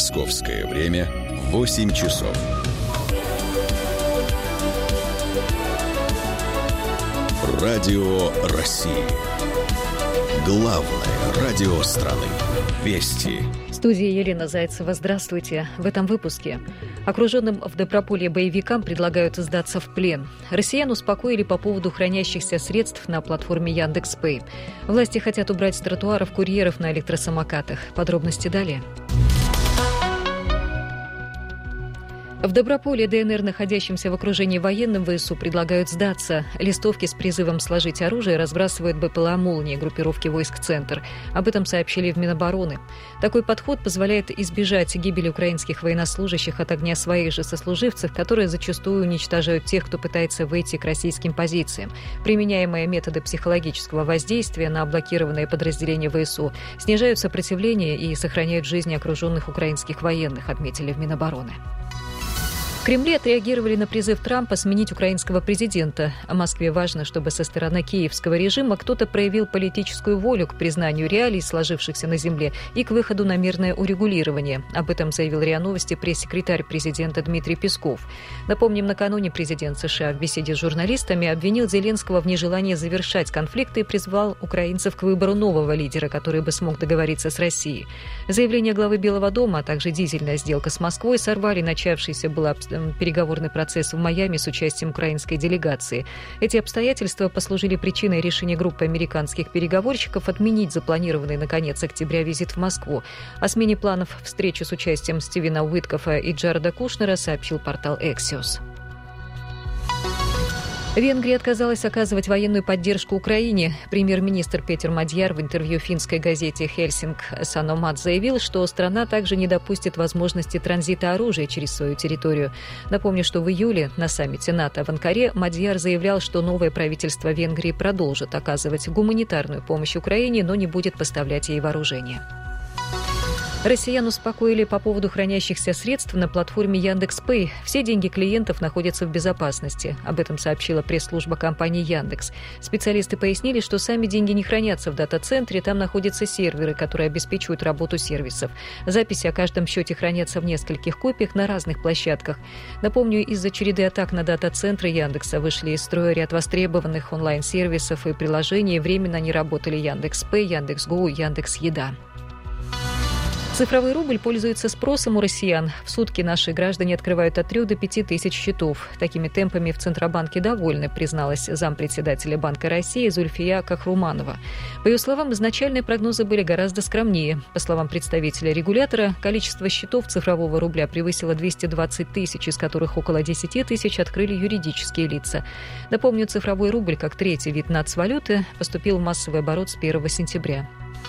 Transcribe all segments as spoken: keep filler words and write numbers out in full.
Московское время восемь часов. Радио России. Главное радио страны. Вести. В студии Елена Зайцева. Здравствуйте. В этом выпуске. Окруженным в Доброполе боевикам предлагают сдаться в плен. Россиян успокоили по поводу хранящихся средств на платформе Яндекс.Пэй. Власти хотят убрать с тротуаров курьеров на электросамокатах. Подробности далее. В Доброполе, ДНР, находящимся в окружении военным, ВСУ предлагают сдаться. Листовки с призывом сложить оружие разбрасывают БПЛА «Молнии» группировки войск «Центр». Об этом сообщили в Минобороны. Такой подход позволяет избежать гибели украинских военнослужащих от огня своих же сослуживцев, которые зачастую уничтожают тех, кто пытается выйти к российским позициям. Применяемые методы психологического воздействия на блокированные подразделения ВСУ снижают сопротивление и сохраняют жизни окруженных украинских военных, отметили в Минобороны. В Кремле отреагировали на призыв Трампа сменить украинского президента. А Москве важно, чтобы со стороны киевского режима кто-то проявил политическую волю к признанию реалий, сложившихся на земле, и к выходу на мирное урегулирование. Об этом заявил РИА Новости пресс-секретарь президента Дмитрий Песков. Напомним, накануне президент США в беседе с журналистами обвинил Зеленского в нежелании завершать конфликты и призвал украинцев к выбору нового лидера, который бы смог договориться с Россией. Заявление главы Белого дома, а также дизельная сделка с Москвой сорвали начавшийся был обстрел переговорный процесс в Майами с участием украинской делегации. Эти обстоятельства послужили причиной решения группы американских переговорщиков отменить запланированный на конец октября визит в Москву. О смене планов встречи с участием Стивена Уиткофа и Джареда Кушнера сообщил портал Axios. Венгрия отказалась оказывать военную поддержку Украине. Премьер-министр Петер Мадьяр в интервью финской газете «Хельсинг Саномат» заявил, что страна также не допустит возможности транзита оружия через свою территорию. Напомню, что в июле на саммите НАТО в Анкаре Мадьяр заявлял, что новое правительство Венгрии продолжит оказывать гуманитарную помощь Украине, но не будет поставлять ей вооружение. Россиян успокоили по поводу хранящихся средств на платформе Яндекс.Пэй. Все деньги клиентов находятся в безопасности. Об этом сообщила пресс-служба компании Яндекс. Специалисты пояснили, что сами деньги не хранятся в дата-центре, там находятся серверы, которые обеспечивают работу сервисов. Записи о каждом счете хранятся в нескольких копиях на разных площадках. Напомню, из-за череды атак на дата-центры Яндекса вышли из строя ряд востребованных онлайн-сервисов и приложений. Временно не работали Яндекс.Пэй, Яндекс.Го, Яндекс.Еда. Цифровой рубль пользуется спросом у россиян. В сутки наши граждане открывают от трёх до пяти тысяч счетов. Такими темпами в Центробанке довольны, призналась зампредседателя Банка России Зульфия Кахруманова. По ее словам, изначальные прогнозы были гораздо скромнее. По словам представителя регулятора, количество счетов цифрового рубля превысило двести двадцать тысяч, из которых около десять тысяч открыли юридические лица. Напомню, цифровой рубль, как третий вид нацвалюты, поступил в массовый оборот с первого сентября.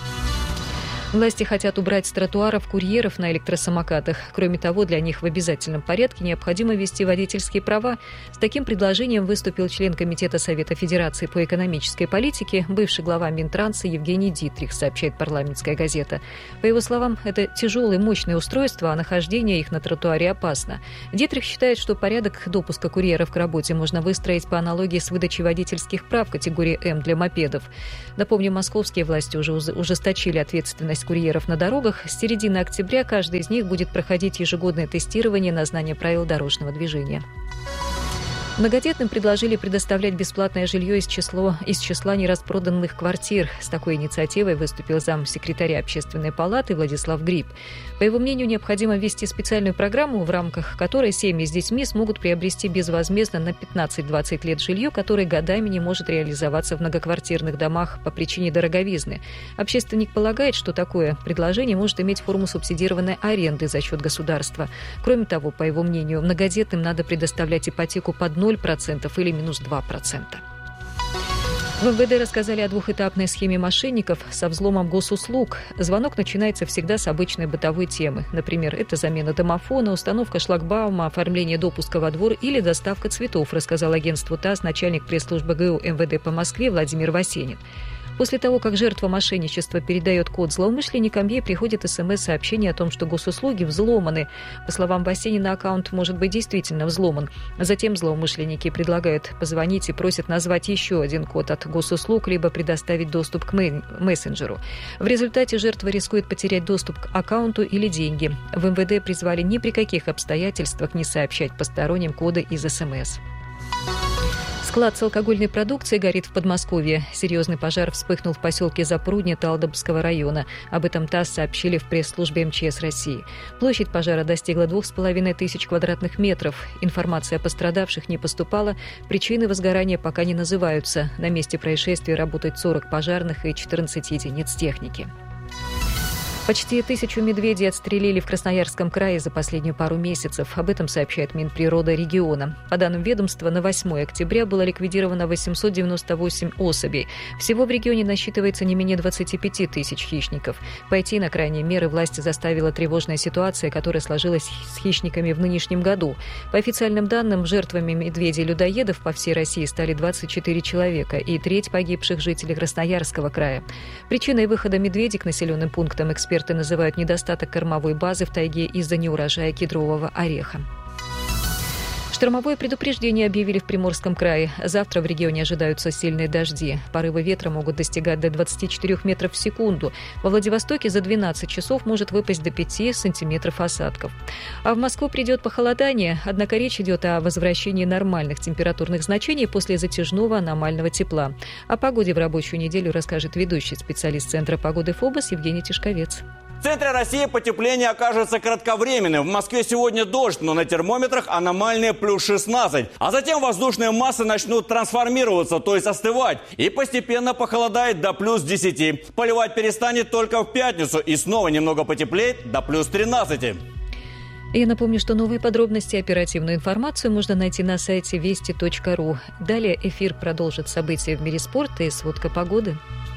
Власти хотят убрать с тротуаров курьеров на электросамокатах. Кроме того, для них в обязательном порядке необходимо ввести водительские права. С таким предложением выступил член Комитета Совета Федерации по экономической политике, бывший глава Минтранса Евгений Дитрих, сообщает парламентская газета. По его словам, это тяжелые, мощные устройства, а нахождение их на тротуаре опасно. Дитрих считает, что порядок допуска курьеров к работе можно выстроить по аналогии с выдачей водительских прав категории М для мопедов. Напомню, московские власти уже ужесточили ответственность курьеров на дорогах. С середины октября каждый из них будет проходить ежегодное тестирование на знание правил дорожного движения. Многодетным предложили предоставлять бесплатное жилье из, число, из числа нераспроданных квартир. С такой инициативой выступил замсекретаря Общественной палаты Владислав Гриб. По его мнению, необходимо ввести специальную программу, в рамках которой семьи с детьми смогут приобрести безвозмездно на пятнадцать-двадцать лет жилье, которое годами не может реализоваться в многоквартирных домах по причине дороговизны. Общественник полагает, что такое предложение может иметь форму субсидированной аренды за счет государства. Кроме того, по его мнению, многодетным надо предоставлять ипотеку под ноль процентов или минус два процента. В эм вэ дэ рассказали о двухэтапной схеме мошенников со взломом госуслуг. Звонок начинается всегда с обычной бытовой темы. Например, это замена домофона, установка шлагбаума, оформление допуска во двор или доставка цветов, рассказал агентству ТАСС начальник пресс-службы гэ у эм вэ дэ по Москве Владимир Васенин. После того, как жертва мошенничества передает код злоумышленникам, ей приходит смс-сообщение о том, что госуслуги взломаны. По словам Васенина, аккаунт может быть действительно взломан. Затем злоумышленники предлагают позвонить и просят назвать еще один код от госуслуг, либо предоставить доступ к мессенджеру. В результате жертва рискует потерять доступ к аккаунту или деньги. В эм вэ дэ призвали ни при каких обстоятельствах не сообщать посторонним коды из СМС. Склад с алкогольной продукцией горит в Подмосковье. Серьезный пожар вспыхнул в поселке Запрудня Талдомского района. Об этом ТАСС сообщили в пресс-службе эм че эс России. Площадь пожара достигла двух с половиной тысяч квадратных метров. Информация о пострадавших не поступала. Причины возгорания пока не называются. На месте происшествия работают сорок пожарных и четырнадцать единиц техники. Почти тысячу медведей отстрелили в Красноярском крае за последнюю пару месяцев. Об этом сообщает Минприрода региона. По данным ведомства, на восьмое октября было ликвидировано восемьсот девяносто восемь особей. Всего в регионе насчитывается не менее двадцать пять тысяч хищников. Пойти на крайние меры власти заставила тревожная ситуация, которая сложилась с хищниками в нынешнем году. По официальным данным, жертвами медведей-людоедов по всей России стали двадцать четыре человека и треть погибших жителей Красноярского края. Причиной выхода медведей к населенным пунктам эксперты Эксперты называют недостаток кормовой базы в тайге из-за неурожая кедрового ореха. Штормовое предупреждение объявили в Приморском крае. Завтра в регионе ожидаются сильные дожди. Порывы ветра могут достигать до двадцати четырёх метров в секунду. Во Владивостоке за двенадцать часов может выпасть до пяти сантиметров осадков. А в Москву придет похолодание. Однако речь идет о возвращении нормальных температурных значений после затяжного аномального тепла. О погоде в рабочую неделю расскажет ведущий специалист Центра погоды ФОБОС Евгений Тишковец. В центре России потепление окажется кратковременным. В Москве сегодня дождь, но на термометрах аномальные плюс шестнадцать. А затем воздушные массы начнут трансформироваться, то есть остывать. И постепенно похолодает до плюс десяти. Поливать перестанет только в пятницу. И снова немного потеплеет до плюс тринадцати. Я напомню, что новые подробности и оперативную информацию можно найти на сайте вести точка ру. Далее эфир продолжит события в мире спорта и сводка погоды.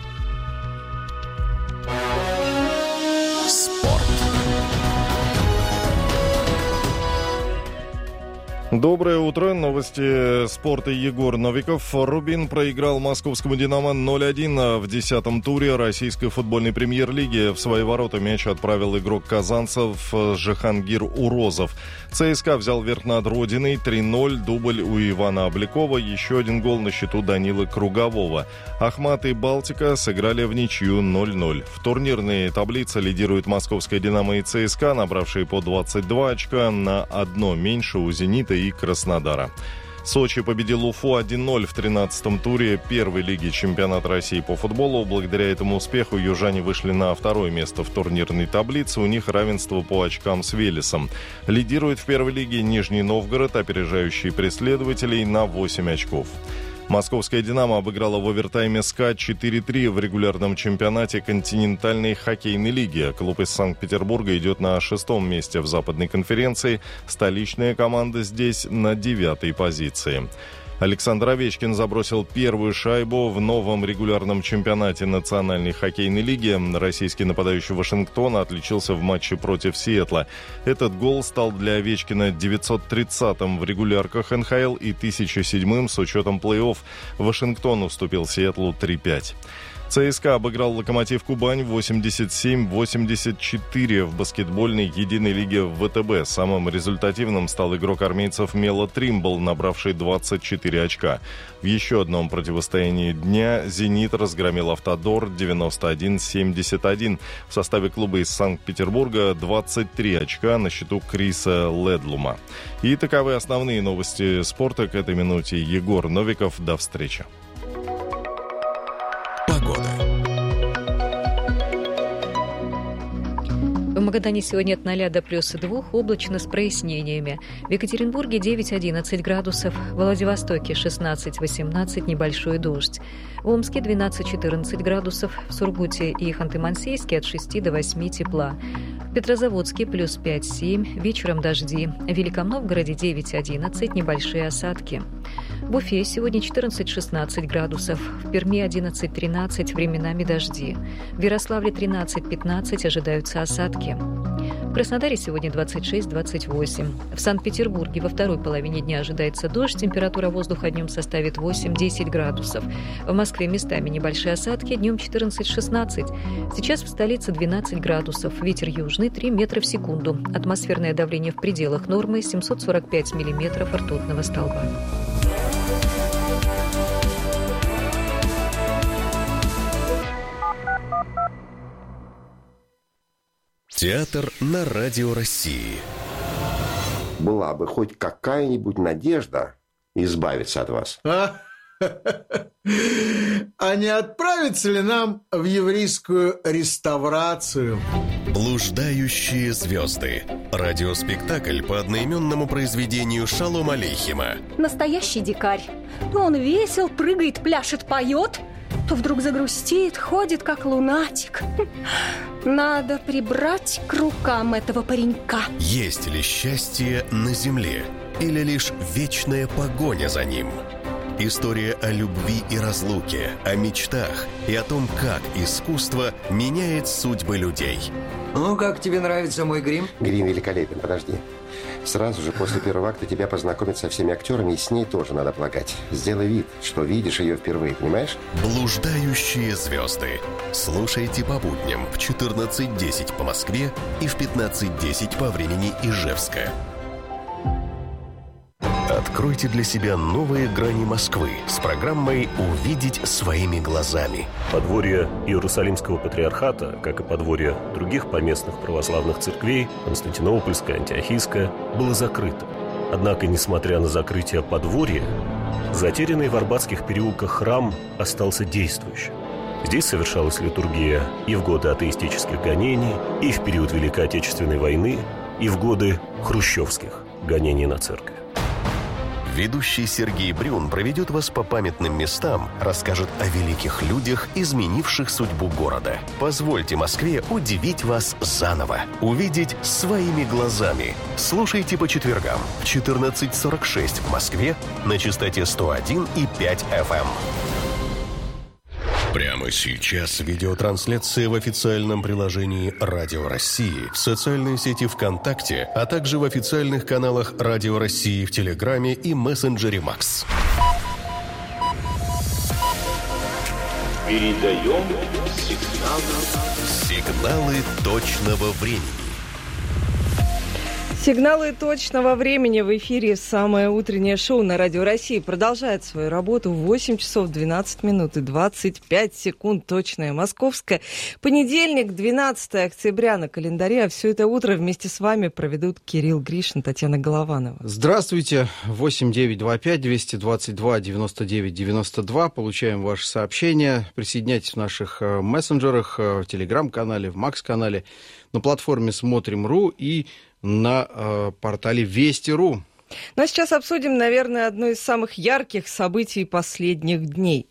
Доброе утро. Новости спорта. Егор Новиков. Рубин проиграл московскому «Динамо» ноль один в десятом туре российской футбольной премьер-лиги. В свои ворота мяч отправил игрок казанцев Жихангир Урозов. ЦСКА взял верх над Родиной три ноль. Дубль у Ивана Облякова. Еще один гол на счету Данилы Кругового. Ахмат и Балтика сыграли в ничью ноль ноль. В турнирной таблице лидируют московская «Динамо» и ЦСКА, набравшие по двадцать два очка, на одно меньше у «Зенита» и Краснодара. Сочи победил Уфу один ноль в тринадцатом туре первой лиги чемпионата России по футболу. Благодаря этому успеху южане вышли на второе место в турнирной таблице. У них равенство по очкам с Велесом. Лидирует в первой лиге Нижний Новгород, опережающий преследователей на восемь очков. Московская «Динамо» обыграла в овертайме СКА четыре три в регулярном чемпионате континентальной хоккейной лиги. Клуб из Санкт-Петербурга идет на шестом месте в западной конференции. Столичная команда здесь на девятой позиции. Александр Овечкин забросил первую шайбу в новом регулярном чемпионате Национальной хоккейной лиги. Российский нападающий Вашингтона отличился в матче против Сиэтла. Этот гол стал для Овечкина девятьсот тридцатым в регулярках эн ха эл и тысяча седьмым с учетом плей-офф. Вашингтон уступил Сиэтлу три пять. ЦСКА обыграл «Локомотив Кубань» восемьдесят семь восемьдесят четыре в баскетбольной единой лиге в вэ тэ бэ. Самым результативным стал игрок армейцев Мело Тримбл, набравший двадцать четыре очка. В еще одном противостоянии дня «Зенит» разгромил «Автодор» девяносто один семьдесят один. В составе клуба из Санкт-Петербурга двадцать три очка на счету Криса Ледлума. И таковы основные новости спорта к этой минуте. Егор Новиков. До встречи. В Магадане сегодня от ноля до плюс двух, облачно с прояснениями. В Екатеринбурге девять-одиннадцать градусов, в Владивостоке шестнадцать-восемнадцать, небольшой дождь. В Омске двенадцать-четырнадцать градусов, в Сургуте и Ханты-Мансийске от шести до восьми тепла. В Петрозаводске плюс пять-семь, вечером дожди. В Великом Новгороде девять-одиннадцать, небольшие осадки. В Уфе сегодня четырнадцать-шестнадцать градусов, в Перми одиннадцать-тринадцать, временами дожди. В Ярославле тринадцать-пятнадцать, ожидаются осадки. Краснодаре сегодня двадцать шесть - двадцать восемь. В Санкт-Петербурге во второй половине дня ожидается дождь. Температура воздуха днем составит восемь - десять градусов. В Москве местами небольшие осадки, днем четырнадцать - шестнадцать. Сейчас в столице двенадцать градусов. Ветер южный три метра в секунду. Атмосферное давление в пределах нормы семьсот сорок пять миллиметров ртутного столба. Театр на Радио России. Была бы хоть какая-нибудь надежда избавиться от вас. А, а не отправиться ли нам в еврейскую реставрацию? «Блуждающие звезды». Радиоспектакль по одноименному произведению Шолома Алейхема. Настоящий дикарь. То он весел, прыгает, пляшет, поет, то вдруг загрустит, ходит как лунатик. Надо прибрать к рукам этого паренька. Есть ли счастье на земле или лишь вечная погоня за ним? История о любви и разлуке, о мечтах и о том, как искусство меняет судьбы людей. Ну, как тебе нравится мой грим? Грим великолепен, подожди. Сразу же после первого акта тебя познакомят со всеми актерами, и с ней тоже надо полагать. Сделай вид, что видишь ее впервые, понимаешь? «Блуждающие звезды». Слушайте по будням в четырнадцать десять по Москве и в пятнадцать десять по времени Ижевска. Откройте для себя новые грани Москвы с программой «Увидеть своими глазами». Подворье Иерусалимского патриархата, как и подворье других поместных православных церквей, Константинопольская, Антиохийская, было закрыто. Однако, несмотря на закрытие подворья, затерянный в арбатских переулках храм остался действующим. Здесь совершалась литургия и в годы атеистических гонений, и в период Великой Отечественной войны, и в годы хрущевских гонений на церковь. Ведущий Сергей Брюн проведет вас по памятным местам, расскажет о великих людях, изменивших судьбу города. Позвольте Москве удивить вас заново. Увидеть своими глазами. Слушайте по четвергам в четырнадцать сорок шесть в Москве на частоте сто один и пять эф эм. Прямо сейчас видеотрансляция в официальном приложении Радио России, в социальной сети ВКонтакте, а также в официальных каналах Радио России в Телеграме и мессенджере Макс. Передаем сигналы. Сигналы точного времени. Сигналы точного времени в эфире. Самое утреннее шоу на Радио России продолжает свою работу в восемь часов двенадцать минут и двадцать пять секунд. Точное московское. Понедельник, двенадцатое октября на календаре. А все это утро вместе с вами проведут Кирилл Гришин, Татьяна Голованова. Здравствуйте. восемь девятьсот двадцать пять двести двадцать два девяносто девять девяносто два. Получаем ваши сообщения. Присоединяйтесь в наших мессенджерах, в Телеграм-канале, в Макс-канале, на платформе Смотрим.ру и на э, портале Вести.ру. Ну а сейчас обсудим, наверное, одно из самых ярких событий последних дней.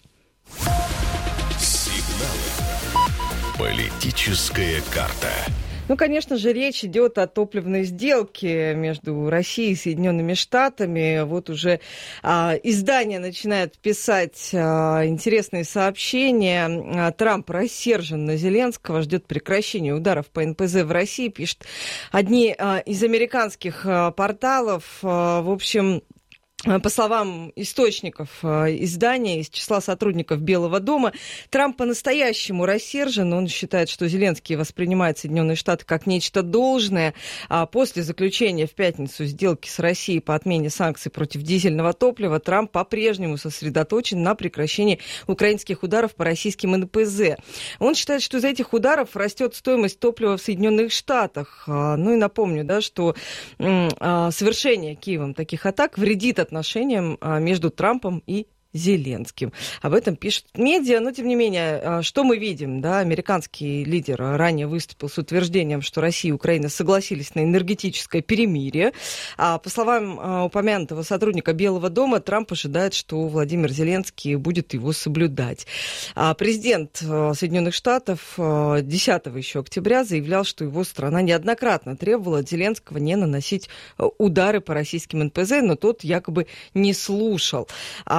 Сигналы. Политическая карта. Ну, конечно же, речь идет о топливной сделке между Россией и Соединенными Штатами. Вот уже а, издания начинают писать а, интересные сообщения. А, Трамп рассержен на Зеленского, ждет прекращения ударов по эн пэ зэ в России, пишут одни а, из американских а, порталов. А, в общем... По словам источников издания из числа сотрудников Белого дома, Трамп по-настоящему рассержен. Он считает, что Зеленский воспринимает Соединенные Штаты как нечто должное. А после заключения в пятницу сделки с Россией по отмене санкций против дизельного топлива Трамп по-прежнему сосредоточен на прекращении украинских ударов по российским эн пэ зэ. Он считает, что из-за этих ударов растет стоимость топлива в Соединенных Штатах. Ну и напомню, да, что совершение Киевом таких атак вредит отношениям между Трампом и Зеленским. Об этом пишут медиа, но, тем не менее, что мы видим? Да, американский лидер ранее выступил с утверждением, что Россия и Украина согласились на энергетическое перемирие. А по словам упомянутого сотрудника Белого дома, Трамп ожидает, что Владимир Зеленский будет его соблюдать. А президент Соединенных Штатов десятого еще октября заявлял, что его страна неоднократно требовала от Зеленского не наносить удары по российским эн пэ зэ, но тот якобы не слушал. А есть еще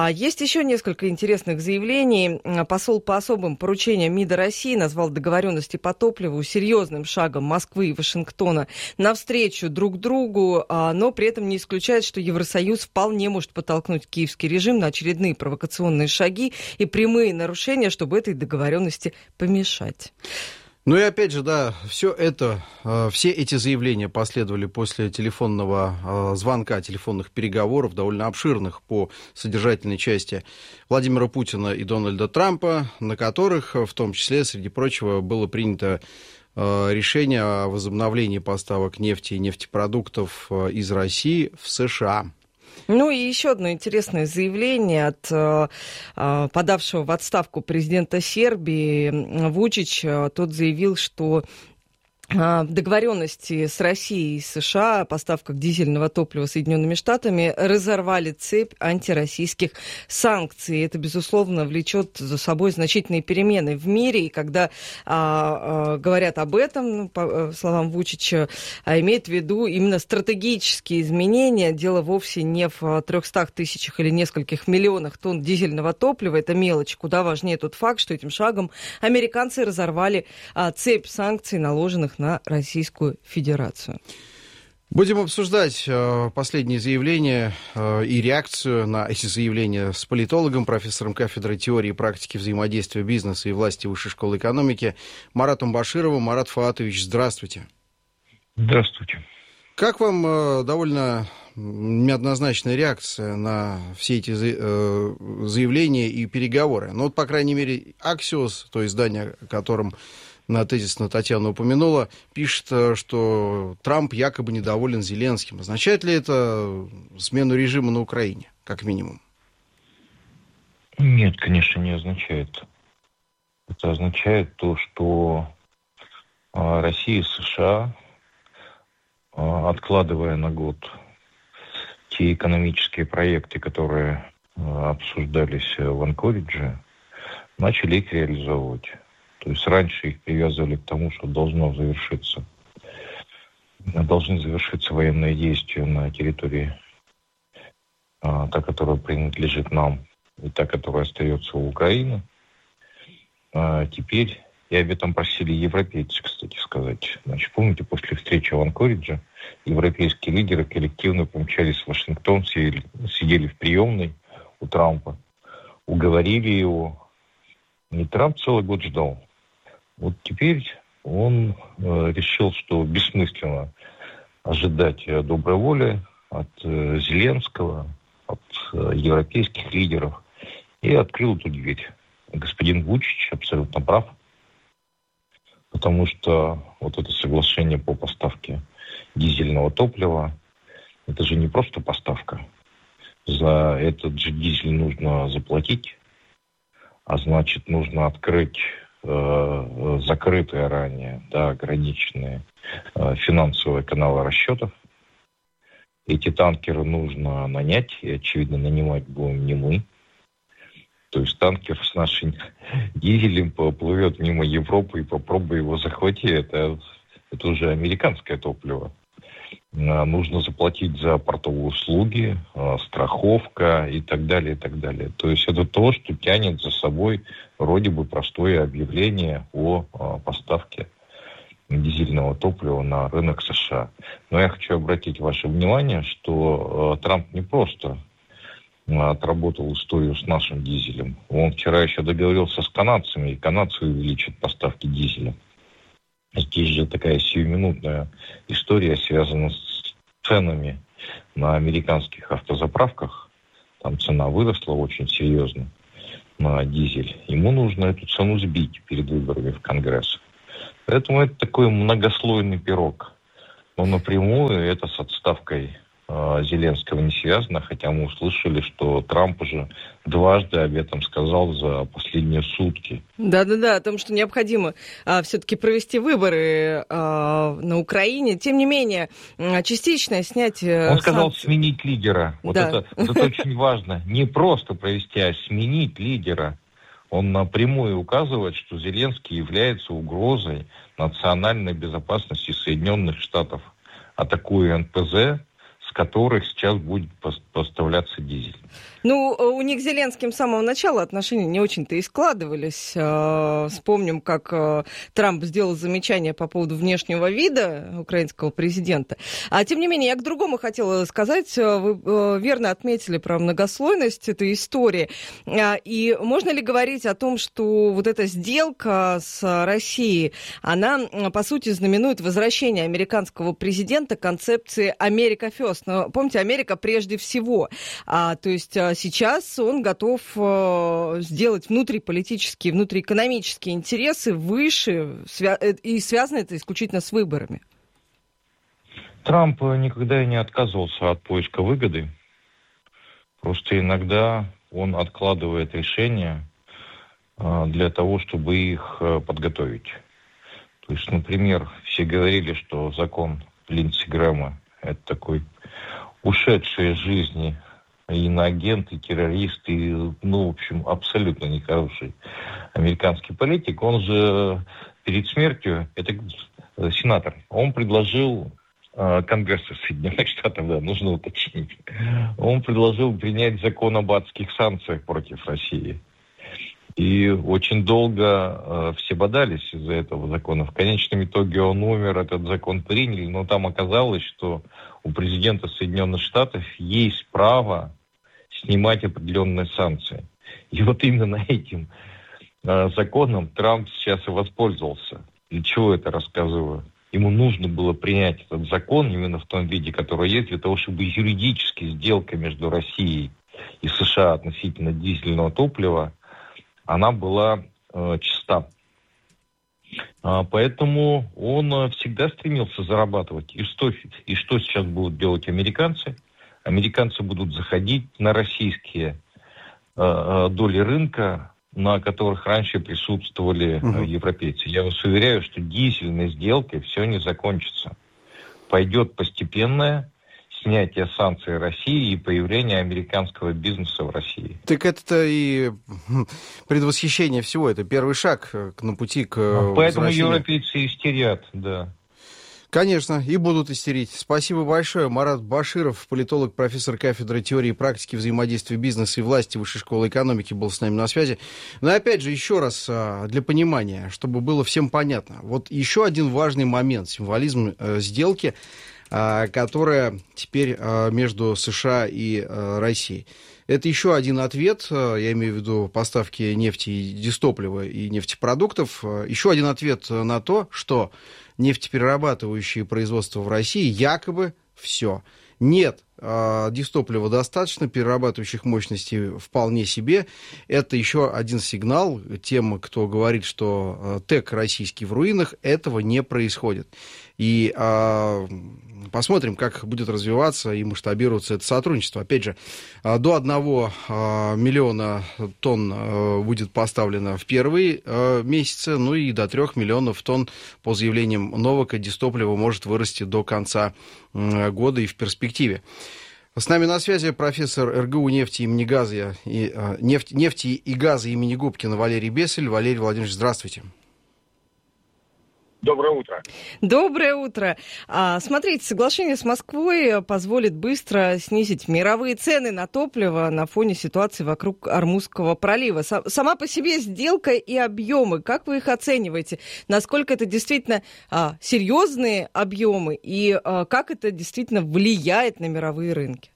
еще несколько интересных заявлений. Посол по особым поручениям МИДа России назвал договоренности по топливу серьезным шагом Москвы и Вашингтона навстречу друг другу, но при этом не исключает, что Евросоюз вполне может подтолкнуть киевский режим на очередные провокационные шаги и прямые нарушения, чтобы этой договоренности помешать. Ну и опять же, да, все это, все эти заявления последовали после телефонного звонка, телефонных переговоров, довольно обширных по содержательной части Владимира Путина и Дональда Трампа, на которых, в том числе, среди прочего, было принято решение о возобновлении поставок нефти и нефтепродуктов из России в США. Ну и еще одно интересное заявление от э, подавшего в отставку президента Сербии Вучич. Тот заявил, что договоренности с Россией и США о поставках дизельного топлива Соединенными Штатами разорвали цепь антироссийских санкций. Это, безусловно, влечет за собой значительные перемены в мире. И когда а, а, говорят об этом, ну, по словам Вучича, а, имеет в виду именно стратегические изменения. Дело вовсе не в трехстах тысячах или нескольких миллионах тонн дизельного топлива. Это мелочь. Куда важнее тот факт, что этим шагом американцы разорвали а, цепь санкций, наложенных на Российскую Федерацию. Будем обсуждать э, последние заявления э, и реакцию на эти заявления с политологом, профессором кафедры теории и практики взаимодействия бизнеса и власти Высшей школы экономики Маратом Башировым. Марат Фаатович, здравствуйте. Здравствуйте. Как вам э, довольно неоднозначная реакция на все эти э, заявления и переговоры? Ну вот, по крайней мере, Axios, то издание, о котором на тезисно Татьяна упомянула, пишет, что Трамп якобы недоволен Зеленским. Означает ли это смену режима на Украине, как минимум? Нет, конечно, не означает. Это означает то, что Россия и США, откладывая на год те экономические проекты, которые обсуждались в Анкоридже, начали их реализовывать. То есть раньше их привязывали к тому, что должно завершиться, должны завершиться военные действия на территории, а, та, которая принадлежит нам, и та, которая остается у Украины. А, теперь, и об этом просили европейцы, кстати сказать. Значит, помните, после встречи в Анкоридже европейские лидеры коллективно помчались в Вашингтон, сидели, сидели в приемной у Трампа, уговорили его. И Трамп целый год ждал. Вот теперь он э, решил, что бессмысленно ожидать э, доброй воли от э, Зеленского, от э, европейских лидеров, и открыл эту дверь. Господин Вучич абсолютно прав, потому что вот это соглашение по поставке дизельного топлива, это же не просто поставка. За этот же дизель нужно заплатить, а значит, нужно открыть э, закрытые ранее, да, ограниченные э, финансовые каналы расчетов. Эти танкеры нужно нанять, и, очевидно, нанимать будем не мы. То есть танкер с нашим дизелем поплывет мимо Европы и попробуй его захватить. Это, это уже американское топливо. Нужно заплатить за портовые услуги, страховка и так далее, и так далее. То есть это то, что тянет за собой вроде бы простое объявление о поставке дизельного топлива на рынок США. Но я хочу обратить ваше внимание, что Трамп не просто отработал историю с нашим дизелем. Он вчера еще договорился с канадцами, и канадцы увеличат поставки дизеля. Здесь же такая сиюминутная история связана с ценами на американских автозаправках. Там цена выросла очень серьезно на дизель. Ему нужно эту цену сбить перед выборами в Конгресс. Поэтому это такой многослойный пирог. Но напрямую это с отставкой э, Зеленского не связано, хотя мы услышали, что Трамп уже дважды об этом сказал за последние сутки. Да-да-да, о том, что необходимо а, все-таки провести выборы а, на Украине. Тем не менее, частичное снятие... Он сказал санкций... сменить лидера. Вот да. это, вот это очень важно. Не просто провести, а сменить лидера. Он напрямую указывает, что Зеленский является угрозой национальной безопасности Соединенных Штатов. Атакуя эн пэ зэ, с которых сейчас будет поставляться дизель. Ну, у них с Зеленским с самого начала отношения не очень-то и складывались. Вспомним, как Трамп сделал замечание по поводу внешнего вида украинского президента. А тем не менее, я к другому хотела сказать. Вы верно отметили про многослойность этой истории. И можно ли говорить о том, что вот эта сделка с Россией, она, по сути, знаменует возвращение американского президента к концепции «Америка First». Но помните, Америка прежде всего. А, то есть сейчас он готов э, сделать внутриполитические, внутриэкономические интересы выше, свя- и связано это исключительно с выборами. Трамп никогда и не отказывался от поиска выгоды. Просто иногда он откладывает решения э, для того, чтобы их э, подготовить. То есть, например, все говорили, что закон Линдси Грэма – это такой ушедший из жизни иноагент, и террорист, и, ну, в общем, абсолютно нехороший американский политик. Он же перед смертью, это сенатор, он предложил э, Конгрессу Соединенных Штатов, да, нужно уточнить, он предложил принять закон об адских санкциях против России. И очень долго э, все бодались из-за этого закона. В конечном итоге он умер, этот закон приняли, но там оказалось, что у президента Соединенных Штатов есть право снимать определенные санкции. И вот именно этим э, законом Трамп сейчас и воспользовался. Для чего это рассказываю? Ему нужно было принять этот закон именно в том виде, который есть, для того, чтобы юридически сделка между Россией и США относительно дизельного топлива, она была э, чиста. А, поэтому он э, всегда стремился зарабатывать. И что, и что сейчас будут делать американцы? Американцы будут заходить на российские э, доли рынка, на которых раньше присутствовали э, европейцы. Я вас уверяю, что дизельной сделкой все не закончится. Пойдет постепенное снятие санкций России и появление американского бизнеса в России. Так это и предвосхищение всего, это первый шаг на пути к а поэтому европейцы истерят, да. Конечно, и будут истерить. Спасибо большое. Марат Баширов, политолог, профессор кафедры теории и практики взаимодействия бизнеса и власти Высшей школы экономики, был с нами на связи. Но опять же, еще раз для понимания, чтобы было всем понятно. Вот еще один важный момент, символизм сделки, которая теперь между США и Россией. Это еще один ответ, я имею в виду поставки нефти и дистоплива и нефтепродуктов, еще один ответ на то, что нефтеперерабатывающие производства в России якобы все. Нет, дистоплива достаточно, перерабатывающих мощностей вполне себе. Это еще один сигнал тем, кто говорит, что ТЭК российский в руинах, этого не происходит. И а, посмотрим, как будет развиваться и масштабироваться это сотрудничество. Опять же, до одного а, миллиона тонн а, будет поставлено в первые а, месяцы, ну и до трех миллионов тонн, по заявлениям Новака, дистоплива может вырасти до конца а, года и в перспективе. С нами на связи профессор эр гэ у нефти имени газа и, а, нефть, нефти и газа имени Губкина Валерий Бесель. Валерий Владимирович, здравствуйте. Доброе утро. Доброе утро. А, смотрите, соглашение с Москвой позволит быстро снизить мировые цены на топливо на фоне ситуации вокруг Ормузского пролива. Сама по себе сделка и объемы, как вы их оцениваете? Насколько это действительно а, серьезные объемы и а, как это действительно влияет на мировые рынки?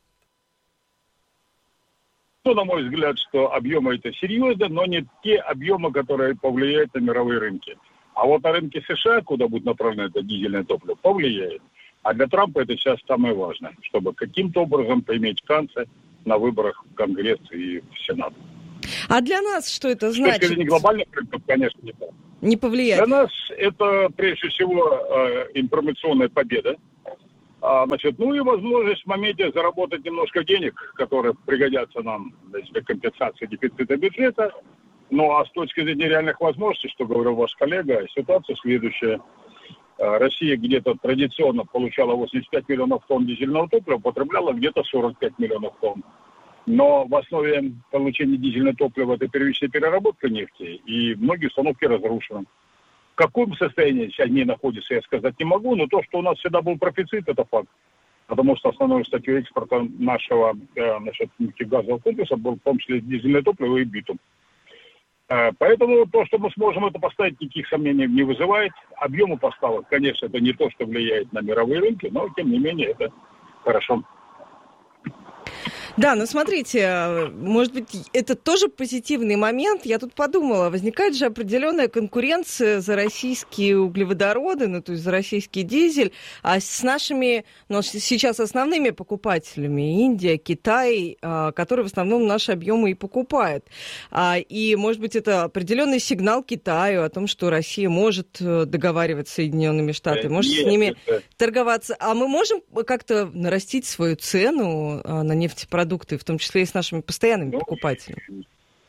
Ну, на мой взгляд, что объемы это серьезно, но не те объемы, которые повлияют на мировые рынки. А вот на рынке США, куда будет направлено это дизельное топливо, повлияет. А для Трампа это сейчас самое важное, чтобы каким-то образом поиметь шансы на выборах в Конгресс и в Сенат. А для нас что это значит? С точки зрения глобальных рынков, конечно, не так. Не повлияет. Для нас это, прежде всего, информационная победа. А, значит, ну и возможность в моменте заработать немножко денег, которые пригодятся нам для компенсации дефицита бюджета. Ну, а с точки зрения реальных возможностей, что говорил ваш коллега, ситуация следующая. Россия где-то традиционно получала восемьдесят пять миллионов тонн дизельного топлива, потребляла где-то сорок пять миллионов тонн. Но в основе получения дизельного топлива это первичная переработка нефти, и многие установки разрушены. В каком состоянии сейчас они находятся, я сказать не могу, но то, что у нас всегда был профицит, это факт. потому что основной статьей экспорта нашего э, значит, нефтегазового комплекса был в том числе дизельное топливо и битум. Э, поэтому то, что мы сможем это поставить, никаких сомнений не вызывает. Объемы поставок, конечно, это не то, что влияет на мировые рынки, но тем не менее это хорошо. Да, ну смотрите, может быть, это тоже позитивный момент. Я тут подумала, возникает же определенная конкуренция за российские углеводороды, ну то есть за российский дизель, а с нашими, ну, сейчас основными покупателями, Индия, Китай, которые в основном наши объемы и покупают. И, может быть, это определенный сигнал Китаю о том, что Россия может договариваться с Соединенными Штатами, может Нет, с ними это... торговаться. А мы можем как-то нарастить свою цену на нефтепродукты? Продукты, в том числе и с нашими постоянными ну, покупателями.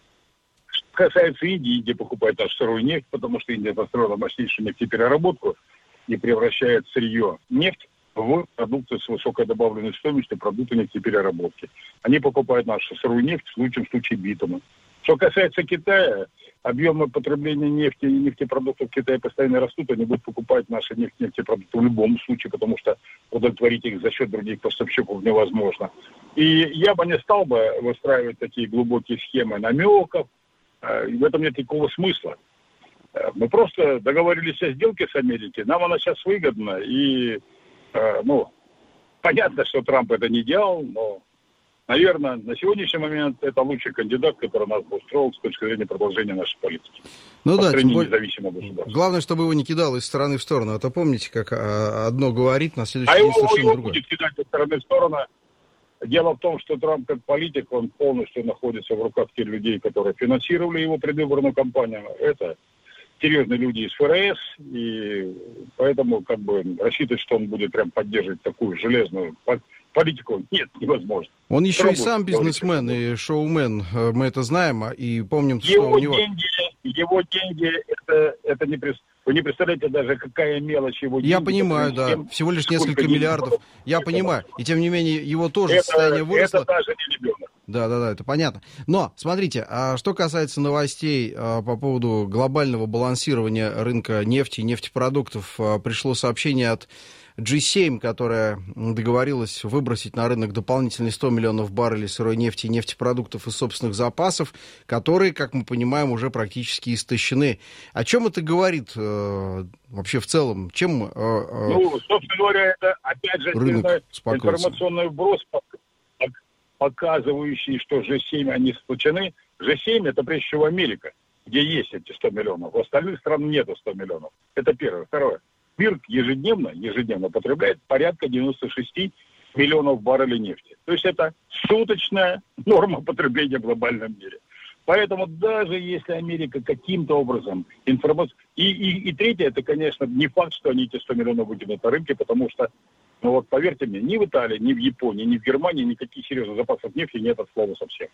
Что касается Индии, Индия покупает нашу сырую нефть, потому что Индия построила мощнейшую нефтепереработку и превращает сырье нефть в продукты с высокой добавленной стоимостью, продукты нефтепереработки. Они покупают нашу сырую нефть, в лучшем случае битума. Что касается Китая, объемы потребления нефти и нефтепродуктов в Китае постоянно растут, они будут покупать наши нефть, нефтепродукты в любом случае, потому что удовлетворить их за счет других поставщиков невозможно. И я бы не стал бы выстраивать такие глубокие схемы намеков, в этом нет никакого смысла. Мы просто договорились о сделке с Америкой, нам она сейчас выгодна, и, ну, понятно, что Трамп это не делал, но, наверное, на сегодняшний момент это лучший кандидат, который нас бы устроил с точки зрения продолжения нашей политики. Ну да, тем более, независимого государства. Главное, чтобы его не кидало из стороны в сторону. А то помните, как одно говорит, на следующий а день его, совершенно его другое. будет кидать из стороны в сторону. Дело в том, что Трамп как политик, он полностью находится в руках тех людей, которые финансировали его предвыборную кампанию. Это серьезные люди из ФРС, и поэтому как бы рассчитывать, что он будет прям поддерживать такую железную политику, нет, невозможно. Он еще Пробует, и сам бизнесмен и шоумен, мы это знаем, и помним, его что у него... Деньги, его деньги, это, это не пред... Вы не представляете даже, какая мелочь его деньги. Я понимаю, да, тем, всего лишь несколько миллиардов, я это понимаю, и тем не менее его тоже это, состояние выросло. Это даже не ребенок. Да, да, да, это понятно. Но, смотрите, а что касается новостей а, по поводу глобального балансирования рынка нефти и нефтепродуктов, а, пришло сообщение от джи семь, которая договорилась выбросить на рынок дополнительные сто миллионов баррелей сырой нефти и нефтепродуктов из собственных запасов, которые, как мы понимаем, уже практически истощены. О чем это говорит э, вообще в целом? Чем э, э, Ну, собственно говоря, это, опять же, информационный вброс, показывающий, что джи семь, они сплочены. джи семь это прежде всего Америка, где есть эти сто миллионов. В остальных странах нету сто миллионов. Это первое. Второе. Мир ежедневно, ежедневно потребляет порядка девяносто шесть миллионов баррелей нефти. То есть это суточная норма потребления в глобальном мире. Поэтому даже если Америка каким-то образом информацию... И, и, и третье, это, конечно, не факт, что они эти сто миллионов выкинут на рынке, потому что, ну вот поверьте мне, ни в Италии, ни в Японии, ни в Германии никаких серьезных запасов нефти нет от слова совсем.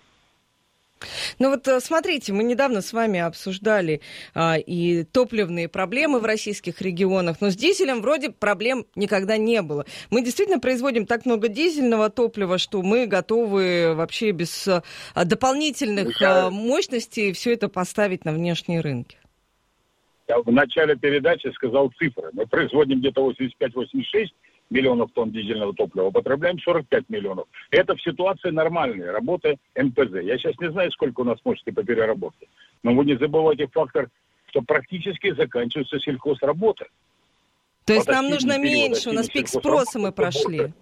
Ну вот смотрите, мы недавно с вами обсуждали а, и топливные проблемы в российских регионах, но с дизелем вроде проблем никогда не было. Мы действительно производим так много дизельного топлива, что мы готовы вообще без а, дополнительных а, мощностей все это поставить на внешние рынки. Я в начале передачи сказал цифры. Мы производим где-то восемьдесят пять - восемьдесят шесть миллионов тонн дизельного топлива, употребляем сорок пять миллионов. Это в ситуации нормальной работы эн пэ зэ. Я сейчас не знаю, сколько у нас мощности по переработке, но вы не забывайте фактор, что практически заканчивается сельхозработа. То есть нам нужно меньше, у нас пик спроса мы прошли.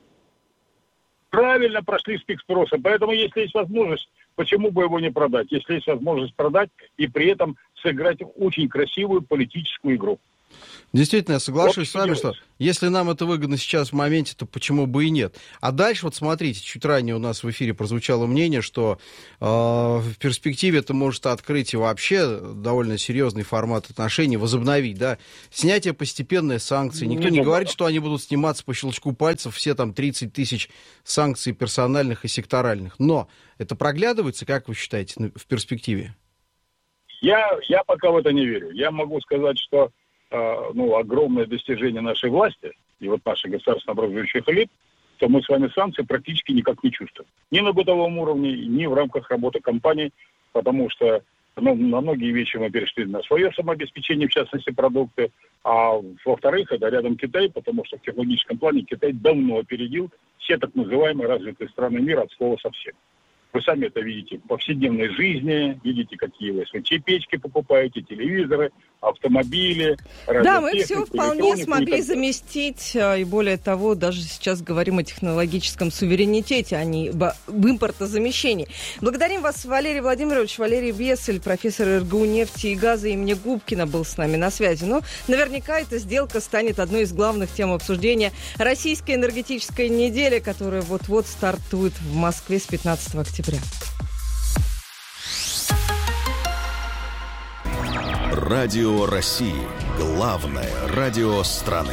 Правильно прошли пик спроса, поэтому если есть возможность, почему бы его не продать? Если есть возможность продать и при этом сыграть очень красивую политическую игру. Действительно, я соглашусь вот с вами, что если нам это выгодно сейчас в моменте, то почему бы и нет. А дальше, вот смотрите, чуть ранее у нас в эфире прозвучало мнение, что э, в перспективе это может открыть и вообще довольно серьезный формат отношений, возобновить, да, снятие постепенной санкций. Никто не, не говорит, что они будут сниматься по щелчку пальцев, все там тридцать тысяч санкций персональных и секторальных. Но это проглядывается, как вы считаете, в перспективе? Я, я пока в это не верю. Я могу сказать, что ну, огромное достижение нашей власти и вот наших государственно образующих элит, то мы с вами санкции практически никак не чувствуем. Ни на бытовом уровне, ни в рамках работы компаний, потому что Ну, на многие вещи мы перешли на свое самообеспечение, в частности, продукты. А во-вторых, это рядом Китай, потому что в технологическом плане Китай давно опередил все так называемые развитые страны мира от слова совсем. Вы сами это видите в повседневной жизни, видите, какие вы печки покупаете, телевизоры, автомобили, да, мы все вполне смогли заместить, и более того, даже сейчас говорим о технологическом суверенитете, а не об импортозамещении. Благодарим вас, Валерий Владимирович. Валерий Весель, профессор эр гэ у нефти и газа имени Губкина, был с нами на связи. Ну, наверняка эта сделка станет одной из главных тем обсуждения российской энергетической недели, которая вот-вот стартует в Москве с пятнадцатого октября. Радио России. Главное радио страны.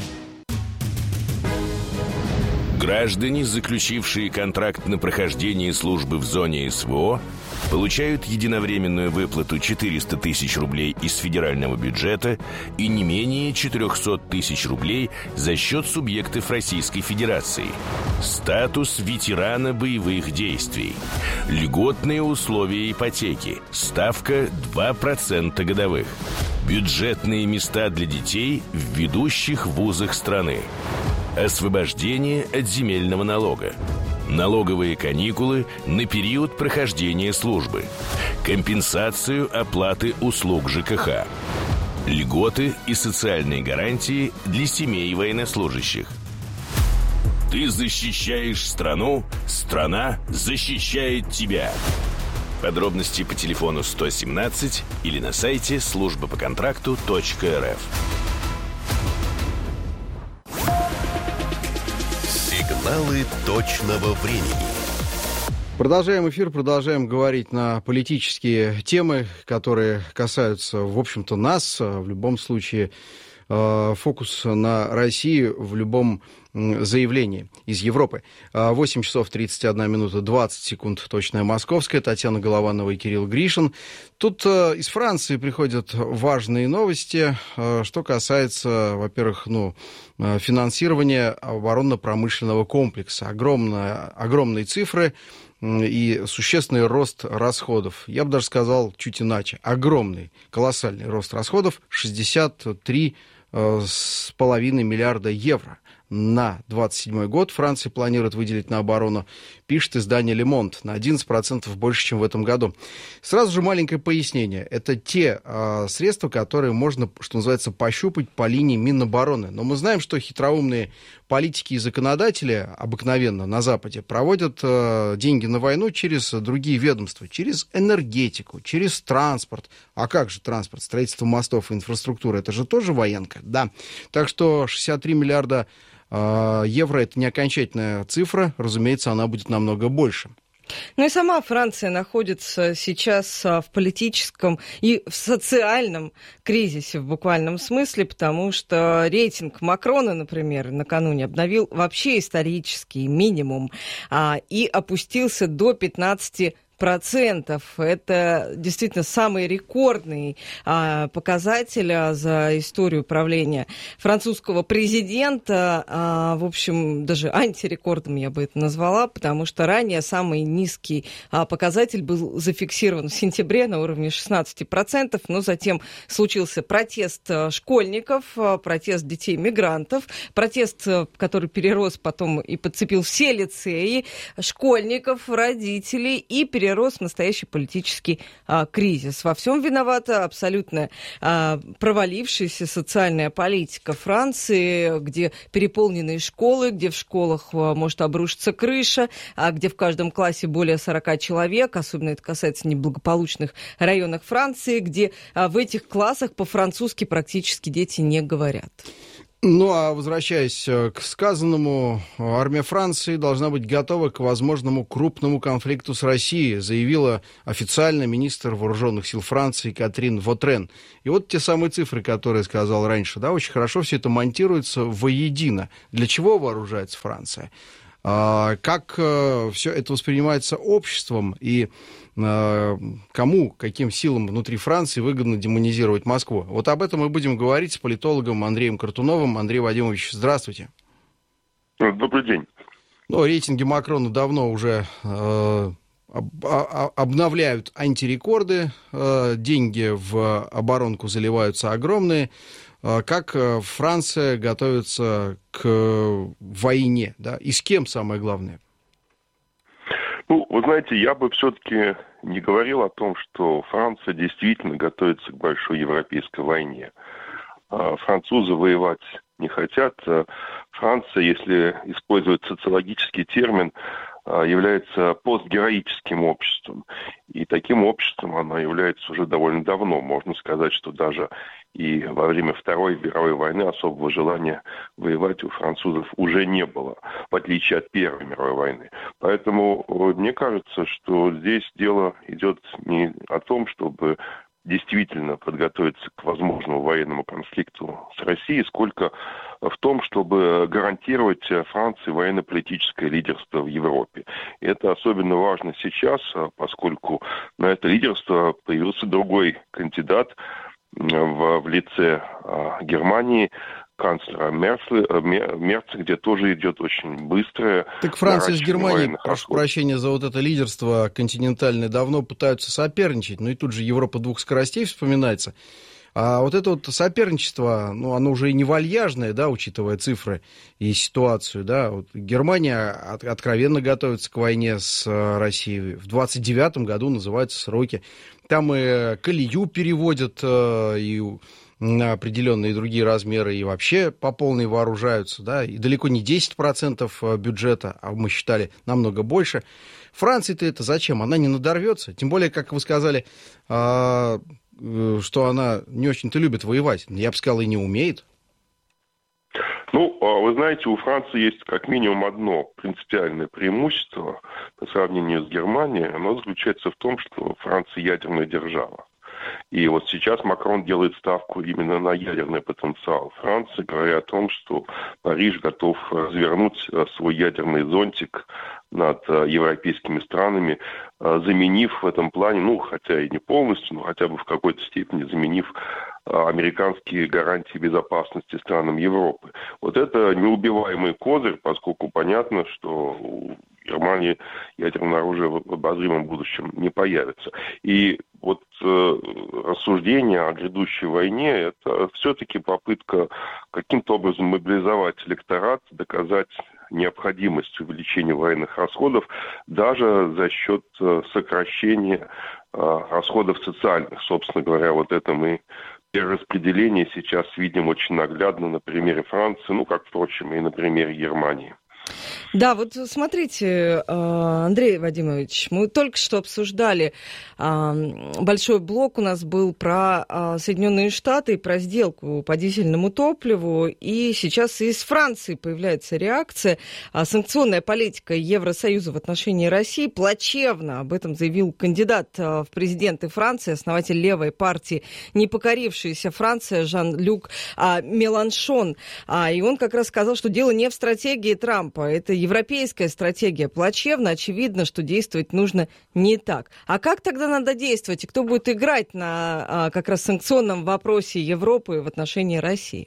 Граждане, заключившие контракт на прохождение службы в зоне эс вэ о, получают единовременную выплату четыреста тысяч рублей из федерального бюджета и не менее четыреста тысяч рублей за счет субъектов Российской Федерации. Статус ветерана боевых действий. Льготные условия ипотеки. Ставка два процента годовых. Бюджетные места для детей в ведущих вузах страны. Освобождение от земельного налога. Налоговые каникулы на период прохождения службы. Компенсацию оплаты услуг жэ ка ха. Льготы и социальные гарантии для семей военнослужащих. Ты защищаешь страну, страна защищает тебя. Подробности по телефону сто семнадцать или на сайте служба по контракту точка эр эф. Сигналы точного времени. Продолжаем эфир, продолжаем говорить на политические темы, которые касаются, в общем-то, нас. В любом случае, фокус на России в любом заявлении из Европы. восемь часов тридцать одна минута двадцать секунд, точная московская. Татьяна Голованова и Кирилл Гришин. Тут из Франции приходят важные новости, что касается, во-первых, ну, финансирования оборонно-промышленного комплекса. Огромная, огромные цифры и существенный рост расходов. Я бы даже сказал чуть иначе. Огромный, колоссальный рост расходов. шестьдесят три с половиной миллиарда евро. На двадцать седьмой год Франция планирует выделить на оборону, пишет издание «Le Monde», на одиннадцать процентов больше, чем в этом году. Сразу же маленькое пояснение. Это те э, средства, которые можно, что называется, пощупать по линии Минобороны. Но мы знаем, что хитроумные политики и законодатели обыкновенно на Западе проводят э, деньги на войну через другие ведомства, через энергетику, через транспорт. А как же транспорт? Строительство мостов и инфраструктура, это же тоже военка, да. Так что шестьдесят три миллиарда евро — это не окончательная цифра, разумеется, она будет намного больше. Ну и сама Франция находится сейчас в политическом и в социальном кризисе в буквальном смысле, потому что рейтинг Макрона, например, накануне обновил вообще исторический минимум а, и опустился до пятнадцати процентов. Это действительно самый рекордный а, показатель а, за историю правления французского президента. А, в общем, даже антирекордом я бы это назвала, потому что ранее самый низкий а, показатель был зафиксирован в сентябре на уровне шестнадцати процентов, но затем случился протест школьников, протест детей-мигрантов, протест, который перерос потом и подцепил все лицеи, школьников, родителей и перерос рос настоящий политический а, кризис. Во всем виновата абсолютно а, провалившаяся социальная политика Франции, где переполненные школы, где в школах а, может обрушиться крыша, а где в каждом классе более сорока человек, особенно это касается неблагополучных районов Франции, где а, в этих классах по-французски практически дети не говорят. Ну, а возвращаясь к сказанному, армия Франции должна быть готова к возможному крупному конфликту с Россией, заявила официально министр вооруженных сил Франции Катрин Вотрен. И вот те самые цифры, которые я сказал раньше, да, очень хорошо все это монтируется воедино. Для чего вооружается Франция? Как все это воспринимается обществом и кому, каким силам внутри Франции выгодно демонизировать Москву. Вот об этом мы будем говорить с политологом Андреем Картуновым. Андрей Вадимович, здравствуйте. Добрый день. Ну, рейтинги Макрона давно уже э, обновляют антирекорды, деньги в оборонку заливаются огромные. Как Франция готовится к войне, да, и с кем, самое главное? Ну, вы знаете, я бы все-таки не говорил о том, что Франция действительно готовится к большой европейской войне. Французы воевать не хотят. Франция, если использовать социологический термин, является постгероическим обществом. И таким обществом она является уже довольно давно. Можно сказать, что даже и во время Второй мировой войны особого желания воевать у французов уже не было, в отличие от Первой мировой войны. Поэтому мне кажется, что здесь дело идет не о том, чтобы действительно подготовиться к возможному военному конфликту с Россией, сколько в том, чтобы гарантировать Франции военно-политическое лидерство в Европе. И это особенно важно сейчас, поскольку на это лидерство появился другой кандидат в, в лице Германии, канцлера Мерца, где тоже идет очень быстрое... Так Франция с Германией, прошу прощения за вот это лидерство континентальное, давно пытаются соперничать, ну и тут же Европа двух скоростей вспоминается. А вот это вот соперничество, ну, оно уже и не вальяжное, да, учитывая цифры и ситуацию, да. Вот Германия от, откровенно готовится к войне с Россией. В двадцать девятом году называются сроки. Там и колею переводят, и на определенные другие размеры, и вообще по полной вооружаются, да, и далеко не десять процентов бюджета, а мы считали намного больше. Франции-то это зачем? Она не надорвется, тем более, как вы сказали, что она не очень-то любит воевать. Я бы сказал, и не умеет. Ну, вы знаете, у Франции есть как минимум одно принципиальное преимущество по сравнению с Германией. Оно заключается в том, что Франция ядерная держава. И вот сейчас Макрон делает ставку именно на ядерный потенциал Франции, говоря о том, что Париж готов развернуть свой ядерный зонтик над европейскими странами, заменив в этом плане, ну, хотя и не полностью, но хотя бы в какой-то степени заменив американские гарантии безопасности странам Европы. Вот это неубиваемый козырь, поскольку понятно, что у Германии ядерное оружие в обозримом будущем не появится. И вот э, рассуждение о грядущей войне – это все-таки попытка каким-то образом мобилизовать электорат, доказать необходимость увеличения военных расходов даже за счет сокращения э, расходов социальных. Собственно говоря, вот это мы перераспределение сейчас видим очень наглядно на примере Франции, ну, как, впрочем, и на примере Германии. Да, вот смотрите, Андрей Вадимович, мы только что обсуждали, большой блок у нас был про Соединенные Штаты, про сделку по дизельному топливу, и сейчас из Франции появляется реакция. Санкционная политика Евросоюза в отношении России плачевна, об этом заявил кандидат в президенты Франции, основатель левой партии «Непокорившаяся Франция» Жан-Люк Меланшон. И он как раз сказал, что дело не в стратегии Трампа, это европейская стратегия плачевна, очевидно, что действовать нужно не так. А как тогда надо действовать? И кто будет играть на как раз санкционном вопросе Европы в отношении России?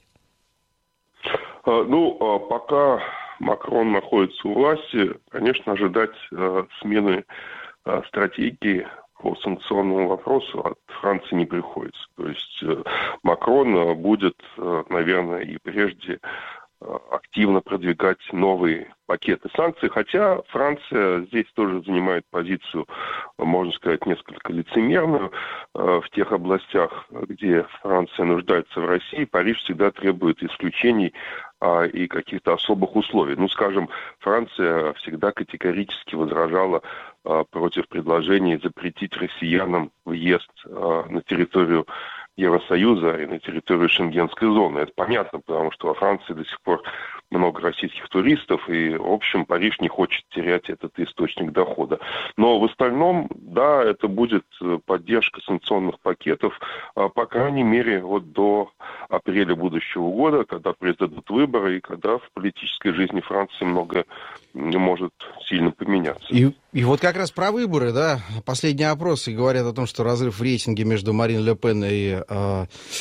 Ну, пока Макрон находится у власти, конечно, ожидать смены стратегии по санкционному вопросу от Франции не приходится. То есть Макрон будет, наверное, и прежде активно продвигать новые пакеты санкций, хотя Франция здесь тоже занимает позицию, можно сказать, несколько лицемерную. В тех областях, где Франция нуждается в России, Париж всегда требует исключений и каких-то особых условий. Ну, скажем, Франция всегда категорически возражала против предложений запретить россиянам въезд на территорию Евросоюза и на территорию Шенгенской зоны. Это понятно, потому что во Франции до сих пор много российских туристов, и, в общем, Париж не хочет терять этот источник дохода. Но в остальном, да, это будет поддержка санкционных пакетов, по крайней мере, вот до апреля будущего года, когда произойдут выборы, и когда в политической жизни Франции много может сильно поменяться. И, и вот как раз про выборы, да, последние опросы говорят о том, что разрыв в рейтинге между Марин Ле Пен и э,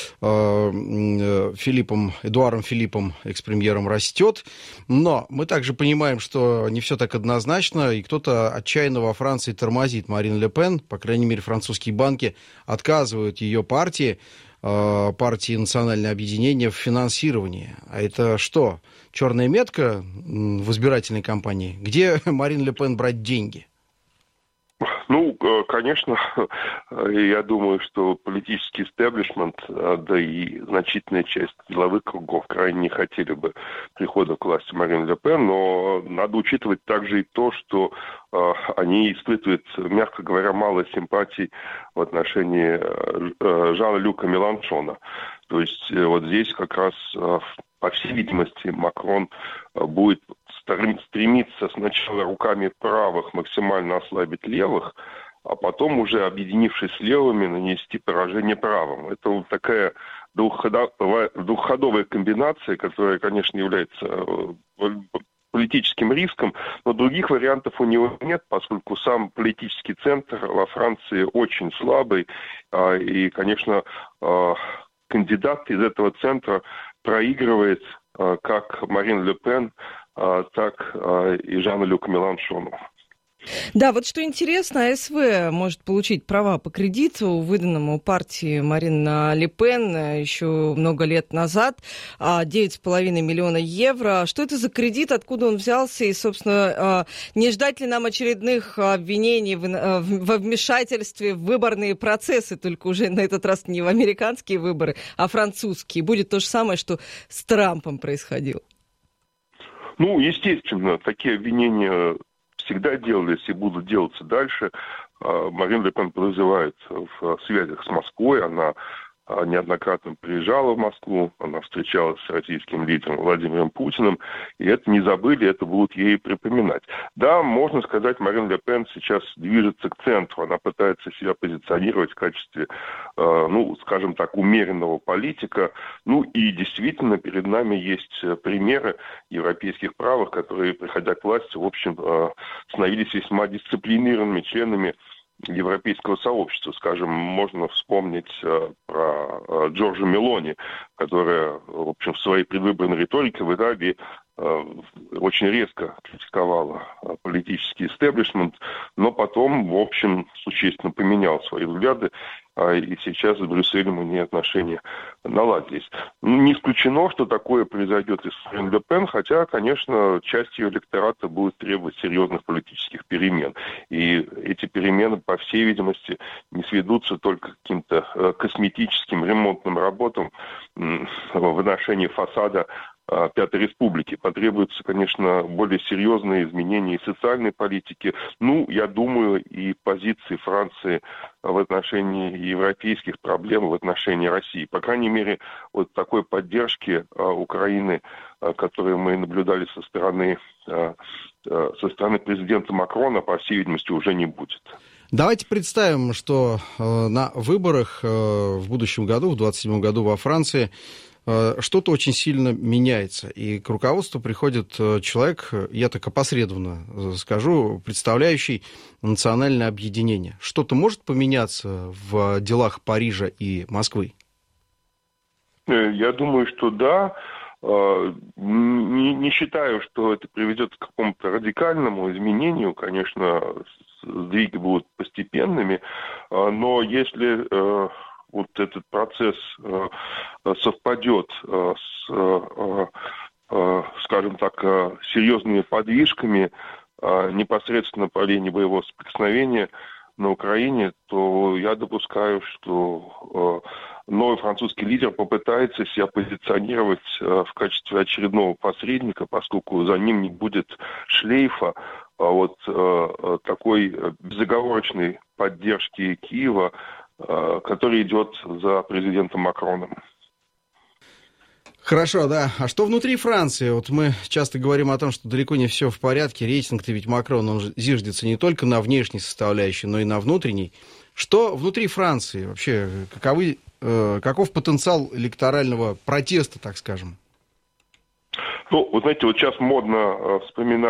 э, Филиппом, Эдуардом Филиппом, экс-премьером, растет. Но мы также понимаем, что не все так однозначно, и кто-то отчаянно во Франции тормозит Марин Ле Пен. По крайней мере, французские банки отказывают ее партии, э, партии «Национальное объединение» в финансировании. А это что? Черная метка в избирательной кампании? Где Марин Ле Пен брать деньги? Ну, конечно, я думаю, что политический истеблишмент, да и значительная часть деловых кругов крайне не хотели бы прихода к власти Марин Ле Пен, но надо учитывать также и то, что э, они испытывают, мягко говоря, мало симпатий в отношении э, Жана-Люка Меланшона. То есть э, вот здесь как раз, э, по всей видимости, Макрон э, будет стремиться сначала руками правых максимально ослабить левых, а потом уже, объединившись с левыми, нанести поражение правым. Это вот такая двухходовая, двухходовая комбинация, которая, конечно, является политическим риском, но других вариантов у него нет, поскольку сам политический центр во Франции очень слабый, и, конечно, кандидат из этого центра проигрывает как Марин Ле Пен, так и Жану-Люку Меланшону. Да, вот что интересно, АСВ может получить права по кредиту, выданному партии Марин Ле Пен еще много лет назад, девять с половиной миллиона евро. Что это за кредит, откуда он взялся, и, собственно, не ждать ли нам очередных обвинений во вмешательстве в выборные процессы, только уже на этот раз не в американские выборы, а французские? Будет то же самое, что с Трампом происходило? Ну, естественно, такие обвинения всегда делались и будут делаться дальше. Марин Ле Пен подозревает в связях с Москвой. Она неоднократно приезжала в Москву, она встречалась с российским лидером Владимиром Путиным, и это не забыли, это будут ей припоминать. Да, можно сказать, Марин Ле Пен сейчас движется к центру, она пытается себя позиционировать в качестве, э, ну, скажем так, умеренного политика, ну и действительно перед нами есть примеры европейских правых, которые, приходя к власти, в общем, э, становились весьма дисциплинированными членами европейского сообщества. Скажем, можно вспомнить э, про э, Джорджа Мелони, которая, в общем, в своей предвыборной риторике в Италии э, очень резко критиковала э, политический истеблишмент, но потом, в общем, существенно поменял свои взгляды, э, и сейчас с Брюсселем у нее отношения наладились. Не исключено, что такое произойдет и с Марин Ле Пен, хотя, конечно, часть ее электората будет требовать серьезных политических перемен. И эти перемены, по всей видимости, не сведутся только к каким-то э, косметическим ремонтным работам э, в отношении фасада э, Пятой Республики. Потребуются, конечно, более серьезные изменения и социальной политики. Ну, я думаю, и позиции Франции в отношении европейских проблем, в отношении России. По крайней мере, вот такой поддержки э, Украины, э, которую мы наблюдали со стороны, э, э, со стороны президента Макрона, по всей видимости, уже не будет. Давайте представим, что э, на выборах э, в будущем году, в двадцать седьмом году во Франции, э, что-то очень сильно меняется. И к руководству приходит э, человек, я так опосредованно скажу, представляющий национальное объединение. Что-то может поменяться в делах Парижа и Москвы? Я думаю, что да. Не, не считаю, что это приведет к какому-то радикальному изменению. Конечно, сдвиги будут постепенными, но если э, вот этот процесс э, совпадет э, с, э, э, скажем так, э, серьезными подвижками э, непосредственно по линии боевого соприкосновения на Украине, то я допускаю, что э, новый французский лидер попытается себя позиционировать э, в качестве очередного посредника, поскольку за ним не будет шлейфа а вот э, такой безоговорочной поддержки Киева, э, который идет за президентом Макроном. Хорошо, да. А что внутри Франции? Вот мы часто говорим о том, что далеко не все в порядке. Рейтинг-то ведь Макрон, он зиждется не только на внешней составляющей, но и на внутренней. Что внутри Франции? Вообще, каковы, э, каков потенциал электорального протеста, так скажем? Ну, вы знаете, вот сейчас модно э, вспоминать